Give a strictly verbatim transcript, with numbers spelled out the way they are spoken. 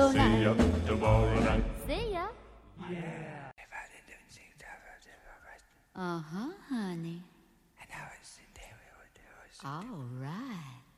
tomorrow night. See ya tomorrow night. See ya. Uh huh, honey. All right.